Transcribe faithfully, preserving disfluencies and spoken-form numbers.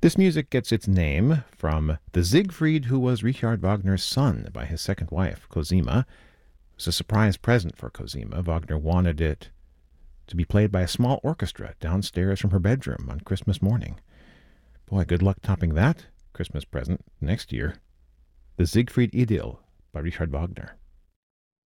This music gets its name from the Siegfried who was Richard Wagner's son by his second wife, Cosima. It was a surprise present for Cosima. Wagner wanted it to be played by a small orchestra downstairs from her bedroom on Christmas morning. Boy, good luck topping that Christmas present next year. The Siegfried Idyll by Richard Wagner.